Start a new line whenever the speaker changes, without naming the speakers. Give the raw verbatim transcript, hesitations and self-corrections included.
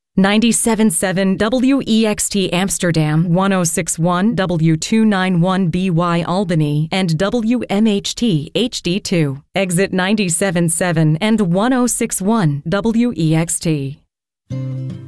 ninety-seven point seven W E X T Amsterdam, one oh six point one W two ninety-one B Y Albany, and W M H T H D two, exit ninety-seven point seven and one oh six point one W E X T.